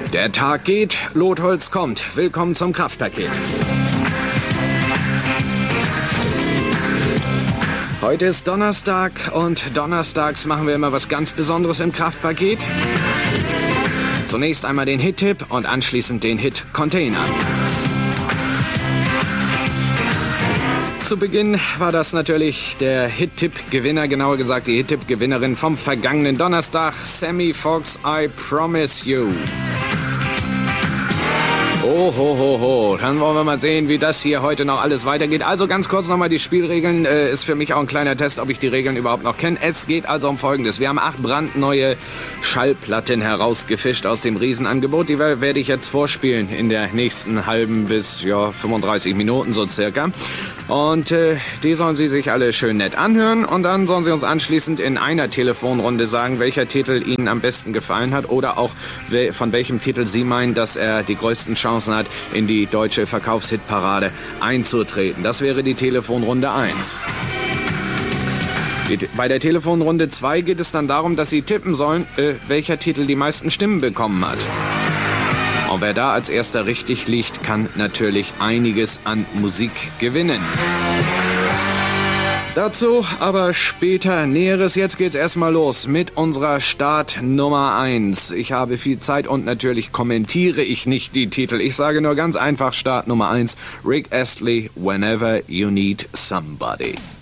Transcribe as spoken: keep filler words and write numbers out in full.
Der Tag geht, Lotholz kommt. Willkommen zum Kraftpaket. Heute ist Donnerstag und donnerstags machen wir immer was ganz Besonderes im Kraftpaket. Zunächst einmal den Hit-Tipp und anschließend den Hit-Container. Zu Beginn war das natürlich der Hit-Tipp-Gewinner, genauer gesagt die Hit-Tipp-Gewinnerin vom vergangenen Donnerstag, Sammy Fox, I Promise You. Oh, ho, ho, ho. Dann wollen wir mal sehen, wie das hier heute noch alles weitergeht. Also ganz kurz nochmal die Spielregeln. Äh, ist für mich auch ein kleiner Test, ob ich die Regeln überhaupt noch kenne. Es geht also um Folgendes. Wir haben acht brandneue Schallplatten herausgefischt aus dem Riesenangebot. Die werde ich jetzt vorspielen in der nächsten halben bis ja, fünfunddreißig Minuten so circa. Und äh, die sollen Sie sich alle schön nett anhören. Und dann sollen Sie uns anschließend in einer Telefonrunde sagen, welcher Titel Ihnen am besten gefallen hat. Oder auch we- von welchem Titel Sie meinen, dass er die größten Chancen hat, in die deutsche Verkaufshitparade einzutreten. Das wäre die Telefonrunde eins. Die, bei der Telefonrunde zwei geht es dann darum, dass Sie tippen sollen, äh, welcher Titel die meisten Stimmen bekommen hat. Und wer da als erster richtig liegt, kann natürlich einiges an Musik gewinnen. Dazu aber später Näheres. Jetzt geht's erstmal los mit unserer Start Nummer eins. Ich habe viel Zeit und natürlich kommentiere ich nicht die Titel. Ich sage nur ganz einfach Start Nummer eins. Rick Astley, Whenever You Need Somebody.